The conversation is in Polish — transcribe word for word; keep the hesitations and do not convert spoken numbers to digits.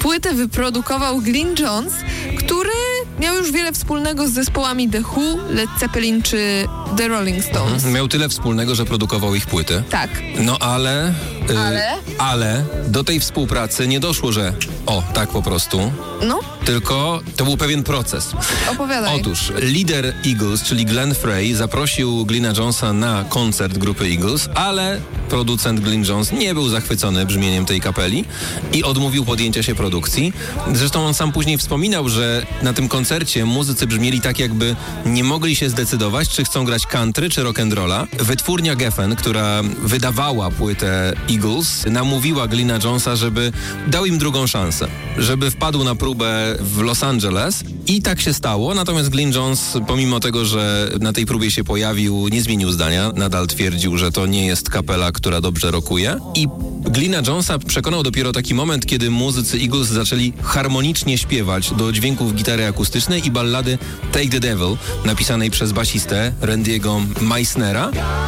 Płytę wyprodukował Glyn Johns, który miał już wiele wspólnego z zespołami The Who, Led Zeppelin czy The Rolling Stones. Mhm. Miał tyle wspólnego, że produkował ich płyty. Tak. No ale... y, Ale? Ale do tej współpracy nie doszło, że o, tak po prostu. No, Tylko to był pewien proces. opowiadaj. Otóż lider Eagles, czyli Glenn Frey, zaprosił Glyna Jonesa na koncert grupy Eagles, ale producent Glyn Johns nie był zachwycony brzmieniem tej kapeli i odmówił podjęcia się produkcji. Zresztą on sam później wspominał, że na tym koncercie muzycy brzmieli tak, jakby nie mogli się zdecydować, czy chcą grać country czy rock'n'rolla. Wytwórnia Geffen, która wydawała płytę Eagles, namówiła Glyna Jonesa, żeby dał im drugą szansę, żeby wpadł na próbę w Los Angeles i tak się stało, natomiast Glyn Johns, pomimo tego, że na tej próbie się pojawił, nie zmienił zdania, nadal twierdził, że to nie jest kapela, która dobrze rockuje i Glyna Jonesa przekonał dopiero taki moment, kiedy muzycy Eagles zaczęli harmonicznie śpiewać do dźwięków gitary akustycznej i ballady Take the Devil, napisanej przez basistę Randy'ego Meissnera.